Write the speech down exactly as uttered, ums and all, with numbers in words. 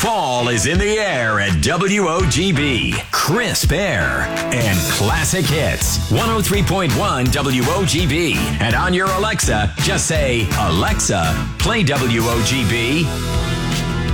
Fall is in the air at W O G B. Crisp air and classic hits. one oh three point one W O G B. And on your Alexa, just say, Alexa, play W O G B.